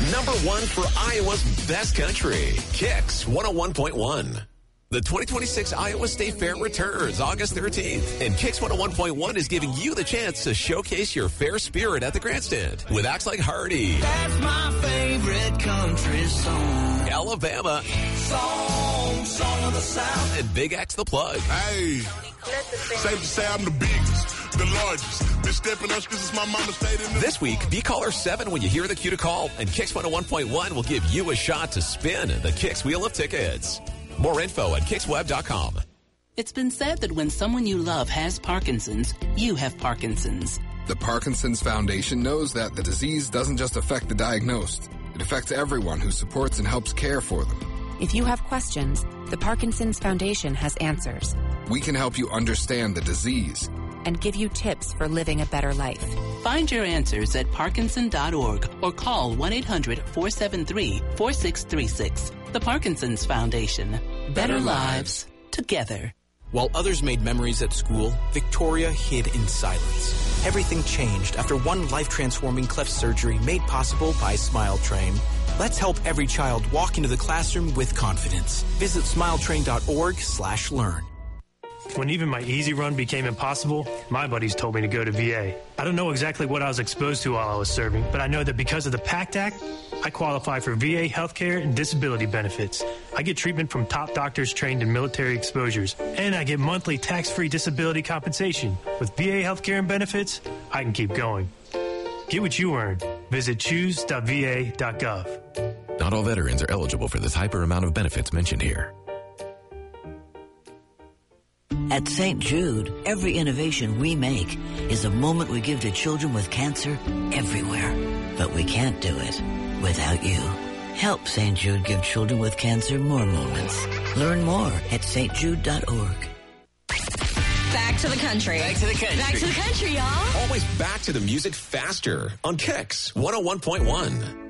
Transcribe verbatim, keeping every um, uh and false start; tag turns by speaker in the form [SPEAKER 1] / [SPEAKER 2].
[SPEAKER 1] Number one for Iowa's best country, Kicks one oh one point one. The twenty twenty-six Iowa State Fair returns August thirteenth, and Kicks one oh one point one is giving you the chance to showcase your fair spirit at the grandstand with acts like Hardy.
[SPEAKER 2] That's my favorite country song.
[SPEAKER 1] Alabama.
[SPEAKER 2] Song, song of the South.
[SPEAKER 1] And Big X the Plug.
[SPEAKER 3] Hey, safe to say I'm the biggest, the largest. Been stepping up since my mama stayed in the...
[SPEAKER 1] This week, be caller seven when you hear the cue to call, and Kicks one oh one point one will give you a shot to spin the Kicks Wheel of Tickets. More info at kicks web dot com.
[SPEAKER 4] It's been said that when someone you love has Parkinson's, you have Parkinson's.
[SPEAKER 5] The Parkinson's Foundation knows that the disease doesn't just affect the diagnosed. It affects everyone who supports and helps care for them.
[SPEAKER 6] If you have questions, the Parkinson's Foundation has answers.
[SPEAKER 5] We can help you understand the disease
[SPEAKER 6] and give you tips for living a better life.
[SPEAKER 4] Find your answers at parkinson dot org or call one eight hundred four seven three four six three six. The Parkinson's Foundation. Better, better lives together.
[SPEAKER 7] While others made memories at school, Victoria hid in silence. Everything changed after one life-transforming cleft surgery made possible by Smile Train. Let's help every child walk into the classroom with confidence. Visit smile train dot org slash learn.
[SPEAKER 8] When even my easy run became impossible, my buddies told me to go to V A. I don't know exactly what I was exposed to while I was serving, but I know that because of the PACT Act, I qualify for V A healthcare and disability benefits. I get treatment from top doctors trained in military exposures, and I get monthly tax-free disability compensation. With V A healthcare and benefits, I can keep going. Get what you earn. Visit choose dot v a dot gov.
[SPEAKER 1] Not all veterans are eligible for this hyper amount of benefits mentioned here.
[SPEAKER 9] At Saint Jude, every innovation we make is a moment we give to children with cancer everywhere. But we can't do it without you. Help Saint Jude give children with cancer more moments. Learn more at st jude dot org.
[SPEAKER 10] Back to the country.
[SPEAKER 1] Back to the country.
[SPEAKER 10] Back to the country, y'all.
[SPEAKER 1] Always back to the music faster on Kicks one oh one point one.